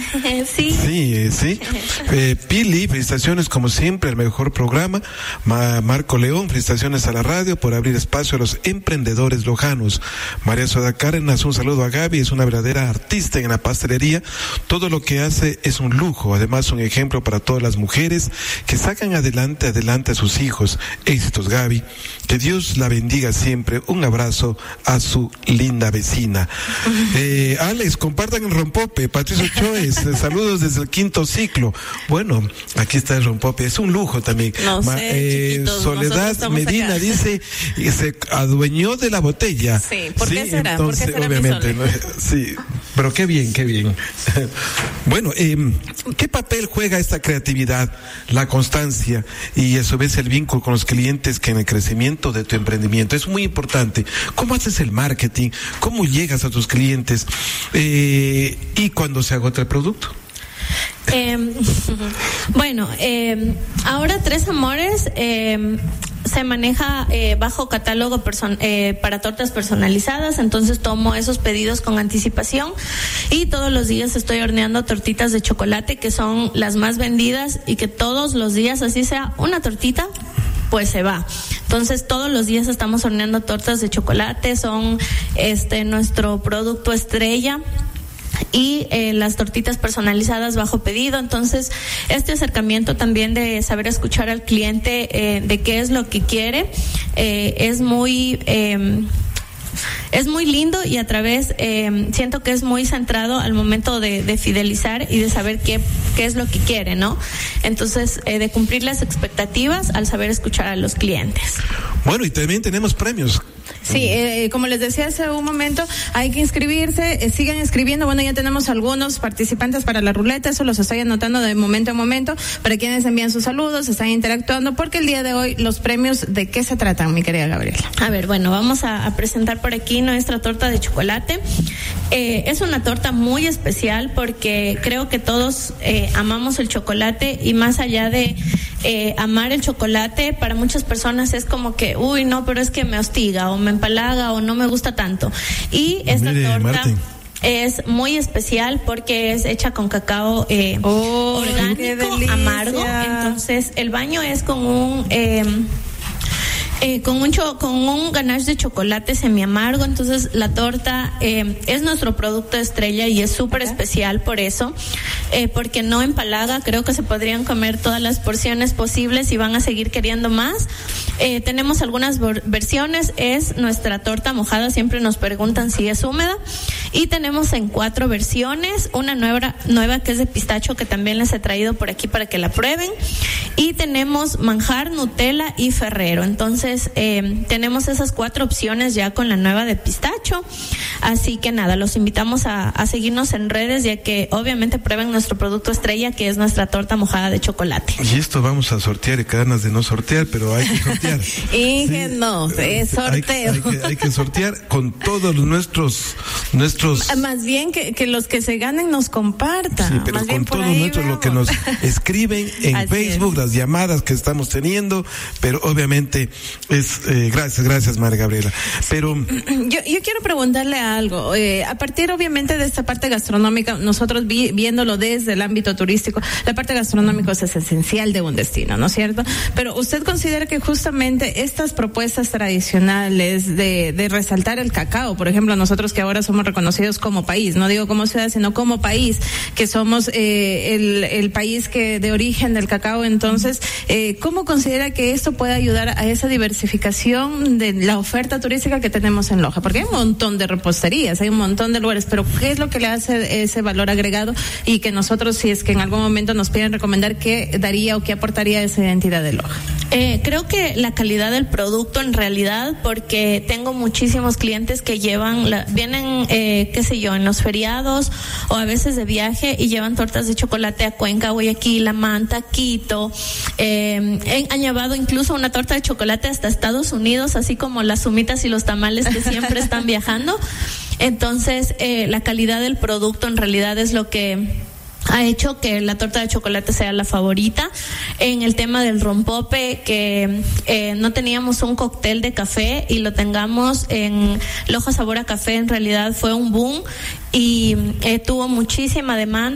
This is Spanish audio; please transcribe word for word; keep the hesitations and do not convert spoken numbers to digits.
Sí. Sí, sí. Eh, Pili, felicitaciones como siempre, el mejor programa. Ma- Marco León, felicitaciones a la radio por abrir espacio a los emprendedores lojanos. María Soda Cárdenas, un saludo a Gaby, es una verdadera artista en la pastelería. Todo lo que hace es un lujo, además un ejemplo para todas las mujeres que sacan adelante, adelante a sus hijos. Éxitos, Gaby. Que Dios la bendiga siempre. Un abrazo a su linda vecina. Eh, Alex, compartan el rompope. Patricio Choes, eh, saludos desde el quinto ciclo. Bueno, aquí está el rompope, es un lujo también. No Ma- sé, eh, chiquitos, Soledad Medina acá. dice y se adueñó de la botella. Sí, ¿por qué será? ¿Por qué Entonces, será, mi obviamente, Sole? ¿no? Sí, pero qué bien, qué bien. Bueno, eh, ¿qué papel juega esta creatividad, la constancia y a su vez el vínculo con los clientes que en el crecimiento de tu emprendimiento? Es muy importante. ¿Cómo haces el marketing? ¿Cómo llegas a tus clientes? Eh, y cuando se agota el producto. Eh, bueno, eh, ahora Tres Amores eh, se maneja eh, bajo catálogo person- eh, para tortas personalizadas, entonces tomo esos pedidos con anticipación y todos los días estoy horneando tortitas de chocolate que son las más vendidas y que todos los días, así sea una tortita, pues se va. Entonces todos los días estamos horneando tortas de chocolate, son este nuestro producto estrella. Y eh, las tortitas personalizadas bajo pedido. Entonces este acercamiento también de saber escuchar al cliente eh, de qué es lo que quiere eh, es muy eh, es muy lindo y a través eh, siento que es muy centrado al momento de, de fidelizar y de saber qué qué es lo que quiere, ¿no? Entonces eh, de cumplir las expectativas al saber escuchar a los clientes. Bueno, y también tenemos premios. Sí, eh, como les decía hace un momento, hay que inscribirse, eh, sigan escribiendo. Bueno, ya tenemos algunos participantes para la ruleta, eso los estoy anotando de momento a momento, para quienes envían sus saludos, están interactuando, porque el día de hoy los premios, ¿de qué se tratan, mi querida Gabriela? A ver, bueno, vamos a, a presentar por aquí nuestra torta de chocolate. Eh, es una torta muy especial porque creo que todos eh, amamos el chocolate y más allá de eh, amar el chocolate, para muchas personas es como que, uy, no, pero es que me hostiga o me empalaga o no me gusta tanto. Y esta Mire, torta Martín, es muy especial porque es hecha con cacao eh, Oh, qué orgánico, delicia. amargo. Entonces el baño es con un eh, Eh, con un cho- con un ganache de chocolate semi amargo. Entonces la torta eh, es nuestro producto estrella y es súper okay. especial por eso, eh, porque no empalaga. Creo que se podrían comer todas las porciones posibles y van a seguir queriendo más. Eh, tenemos algunas vor- versiones, es nuestra torta mojada, siempre nos preguntan si es húmeda, y tenemos en cuatro versiones, una nueva, nueva que es de pistacho, que también les he traído por aquí para que la prueben, y tenemos manjar, Nutella y Ferrero. Entonces eh, tenemos esas cuatro opciones ya con la nueva de pistacho, así que nada, los invitamos a, a seguirnos en redes, ya que obviamente prueben nuestro producto estrella, que es nuestra torta mojada de chocolate. y esto vamos a sortear, y qué ganas de no sortear, pero hay que sortear. Inge, Sí. no, es sorteo. Hay, hay que, hay que sortear con todos nuestros nuestros Más bien que, que los que se ganen nos compartan. sí, pero Más bien con por todo ahí nuestro lo que vamos. nos escriben en Así Facebook, es. las llamadas que estamos teniendo, pero obviamente es eh, gracias, gracias María Gabriela. Pero Yo, yo quiero preguntarle algo. Eh, a partir, obviamente, de esta parte gastronómica, nosotros vi, viéndolo desde el ámbito turístico, la parte gastronómica es esencial de un destino, ¿no es cierto? Pero usted considera que justamente estas propuestas tradicionales de, de resaltar el cacao, por ejemplo, nosotros que ahora somos reconocidos como país, no digo como ciudad, sino como país, que somos eh, el, el país que de origen del cacao, entonces, eh, ¿cómo considera que esto puede ayudar a esa diversificación de la oferta turística que tenemos en Loja? Porque hay un montón de reposterías, hay un montón de lugares, pero ¿qué es lo que le hace ese valor agregado y que nosotros, si es que en algún momento nos piden recomendar, qué daría o qué aportaría esa identidad de Loja? Eh, creo que la calidad del producto en realidad, porque tengo muchísimos clientes que llevan, la, vienen, eh, qué sé yo, en los feriados o a veces de viaje y llevan tortas de chocolate a Cuenca, Guayaquil, La Manta, Quito. Eh, han llevado incluso una torta de chocolate hasta Estados Unidos, así como las sumitas y los tamales que siempre están viajando. Entonces, eh, la calidad del producto en realidad es lo que ha hecho que la torta de chocolate sea la favorita. En el tema del rompope, que eh, no teníamos un cóctel de café y lo tengamos en Loja Sabor a Café, en realidad fue un boom y eh, tuvo muchísima demanda.